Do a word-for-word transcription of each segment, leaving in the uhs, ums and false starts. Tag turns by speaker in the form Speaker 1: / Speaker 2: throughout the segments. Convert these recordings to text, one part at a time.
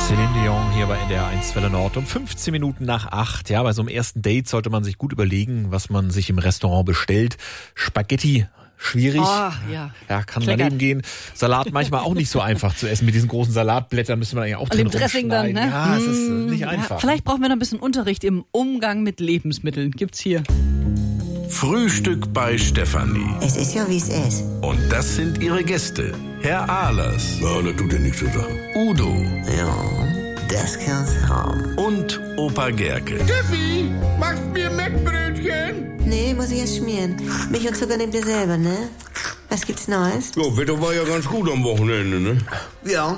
Speaker 1: Céline Dion hier bei N D R eins Welle Nord um fünfzehn Minuten nach acht. Ja, bei so einem ersten Date sollte man sich gut überlegen, was man sich im Restaurant bestellt. Spaghetti, schwierig.
Speaker 2: Oh, ja.
Speaker 1: Ja, kann
Speaker 2: Kleckern.
Speaker 1: daneben gehen. Salat manchmal auch nicht so einfach zu essen. Mit diesen großen Salatblättern müsste man eigentlich auch
Speaker 2: Und
Speaker 1: drin
Speaker 2: dem Dressing dann,
Speaker 1: rumschneiden.
Speaker 2: ne?
Speaker 1: Ja, es ist äh,
Speaker 2: Mm,
Speaker 1: nicht einfach.
Speaker 2: Ja, vielleicht brauchen wir noch ein bisschen Unterricht im Umgang mit Lebensmitteln. Gibt's hier.
Speaker 3: Frühstück bei Stefanie.
Speaker 4: Es ist ja, wie es ist.
Speaker 3: Und das sind ihre Gäste. Herr Ahlers.
Speaker 5: Ja, das tut ja nichts zur Sache.
Speaker 3: Udo
Speaker 4: Ja, das kann's haben.
Speaker 3: und Opa Gerke.
Speaker 5: Steffi, machst mir Mettbrötchen?
Speaker 4: Nee, muss ich erst schmieren. Milch und Zucker nehmt ihr selber, ne? Was gibt's Neues?
Speaker 5: Ja, Wetter war ja ganz gut am Wochenende, ne?
Speaker 4: Ja.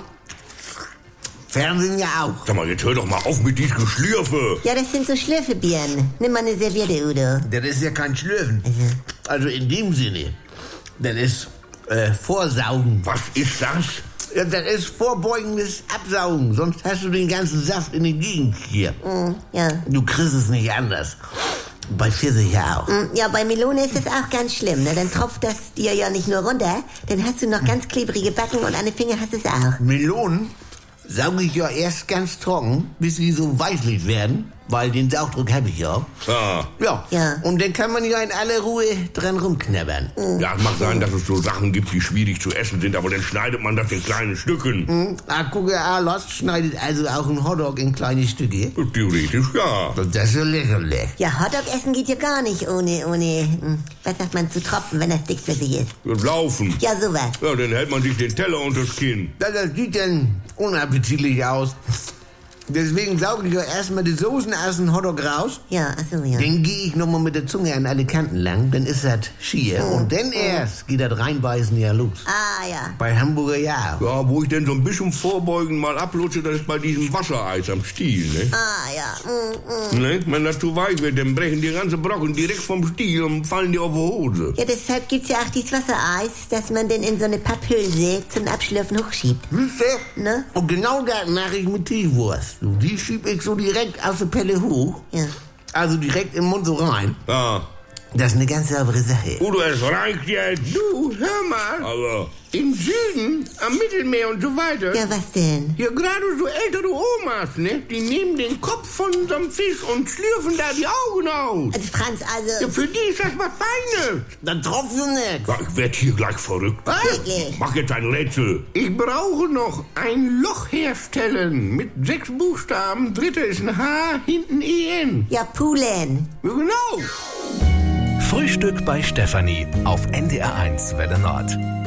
Speaker 4: Fernsehen ja auch.
Speaker 5: Sag mal, jetzt hör doch mal auf mit diesem Geschlürfe.
Speaker 4: Ja, das sind so Schlürfebieren. Nimm mal eine Serviette, Udo.
Speaker 6: Das ist ja kein Schlürfen. Also in dem Sinne. Das ist äh, Vorsaugen.
Speaker 5: Was ist das?
Speaker 6: Ja, das ist vorbeugendes Absaugen. Sonst hast du den ganzen Saft in den Gegend hier.
Speaker 4: Mm, ja.
Speaker 6: Du kriegst es nicht anders. Bei Pfirsich ja auch.
Speaker 4: Mm, Ja, bei Melone ist es auch ganz schlimm, ne? Dann tropft das dir ja nicht nur runter, dann hast du noch ganz klebrige Backen und an den Fingern hast du es auch.
Speaker 6: Melonen sauge ich ja erst ganz trocken, bis sie so weißlich werden. Weil den Saugdruck habe ich ja.
Speaker 5: Ah.
Speaker 6: Ja.
Speaker 4: Ja.
Speaker 6: Und dann kann man ja in aller Ruhe dran rumknabbern.
Speaker 5: Ja, es mag sein, dass es so Sachen gibt, die schwierig zu essen sind, aber dann schneidet man das in kleine Stücken.
Speaker 6: Hm? Ah, gucke, Ahlers schneidet also auch einen Hotdog in kleine Stücke.
Speaker 5: Theoretisch ja.
Speaker 6: Das ist ja lächerlich.
Speaker 4: Ja, Hotdog essen geht ja gar nicht ohne, ohne, hm, was sagt man, zu tropfen, wenn das dick für sich ist.
Speaker 5: Und laufen.
Speaker 4: Ja, sowas.
Speaker 5: Ja, dann hält man sich den Teller unters Kinn.
Speaker 6: Das, das sieht dann unappetitlich aus. Deswegen sauge ich ja erstmal die Soßen aus dem Hotdog raus.
Speaker 4: Ja, ach so, ja.
Speaker 6: Dann gehe ich nochmal mit der Zunge an alle Kanten lang. Dann ist das schier. Und dann erst geht das Reinbeißen ja los.
Speaker 4: Ah, ja.
Speaker 6: Bei Hamburger ja.
Speaker 5: Ja, wo ich denn so ein bisschen vorbeugen mal ablutsche, das ist bei diesem Wassereis am Stiel, ne?
Speaker 4: Ah, ja. Mm, mm.
Speaker 5: Ne? Wenn das zu weich wird, dann brechen die ganzen Brocken direkt vom Stiel und fallen dir auf die Hose.
Speaker 4: Ja, deshalb gibt's ja auch dieses Wassereis, dass man dann in so eine Papphülse zum Abschlürfen hochschiebt.
Speaker 6: Siehst du?
Speaker 4: Ne?
Speaker 6: Und genau das mache ich mit Teewurst. Du, die schieb ich so direkt aus der Pelle hoch.
Speaker 4: Ja.
Speaker 6: Also direkt im Mund so rein.
Speaker 5: Ja.
Speaker 6: Das ist eine ganz saubere Sache.
Speaker 5: Udo, es reicht jetzt.
Speaker 7: Du, hör mal.
Speaker 5: Aber
Speaker 7: Im Süden, am Mittelmeer und so weiter.
Speaker 4: Ja, was denn?
Speaker 7: Hier gerade so ältere Omas, ne? Die nehmen den Kopf von so einem Fisch und schlürfen da die Augen aus.
Speaker 4: Also Franz, also...
Speaker 7: Ja, für die ist das was Feines.
Speaker 6: Dann tropft sie nicht.
Speaker 5: ja, ich werd hier gleich verrückt.
Speaker 7: Was?
Speaker 4: Wirklich?
Speaker 5: Mach jetzt ein Rätsel.
Speaker 7: Ich brauche noch ein Loch herstellen mit sechs Buchstaben. Dritte ist ein H, hinten I N.
Speaker 4: Ja, Pulen.
Speaker 7: Ja, genau.
Speaker 3: Frühstück bei Stefanie auf N D R eins Welle Nord.